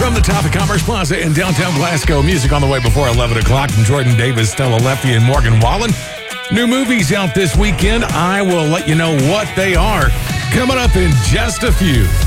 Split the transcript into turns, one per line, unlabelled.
From the top of Commerce Plaza in downtown Glasgow, music on the way before 11 o'clock from Jordan Davis, Stella Lefty, and Morgan Wallen. New movies out this weekend. I will let you know what they are coming up in just a few.